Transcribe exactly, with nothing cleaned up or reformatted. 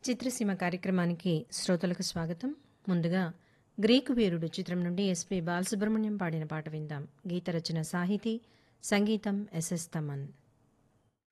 చిత్రసీమ కార్యక్రమానికి శ్రోతలకు స్వాగతం. ముందుగా గ్రీకు వీరుడు చిత్రం నుండి ఎస్పి బాలసుబ్రహ్మణ్యం పాడిన పాట విందాం. గీత రచన సాహితీ, సంగీతం ఎస్ఎస్ తమన్.